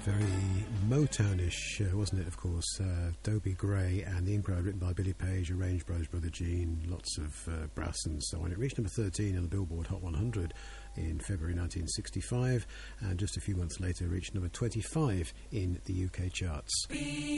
Very Motownish, wasn't it, of course? Dobie Gray and the Incrowd, written by Billy Page, arranged by his brother Gene, lots of brass and so on. It reached number 13 on the Billboard Hot 100 in February 1965, and just a few months later reached number 25 in the UK charts.